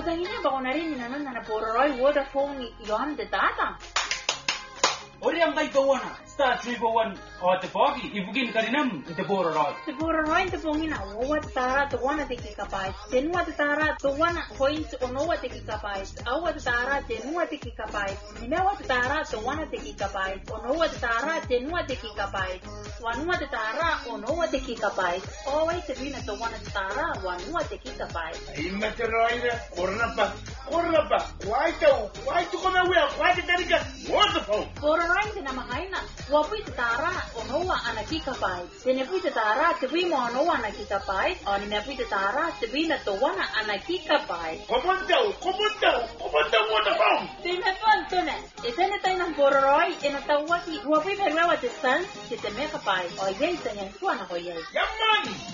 Utangina ba konarin na na pororoy water phone yon de tata. Oriam kai kawana star 341 o te pogi ibugin karinam te pororoy. Te pororoy te pongina wa tara to wana te kikapai. Tenua te tara to wana point onowa te kikapai. Awa te tara tenua te kikapai. Nimewa te tara to wana te kikapai. Onowa te tara tenua te kikapai. Wanua te tara onowa te kikapai. Owai te vina to wana te tara wanua te kikapai. Ima te roina korna pa. Wai tu kona wea, wai te tarika. Waterfall. Pororoy te namakaina. Wapui te tara onowa ana kikapai. Tene pui te tara te vimo onowa ana kikapai. Oni me pui te tara te vina to wana ana kikapai. Komandau waterfall. Tene pantone. E tene taina pororoy e na tawaki. Wapui me rewa te san te te mekapai. O yei te nyan tuana ho yei. Yamani.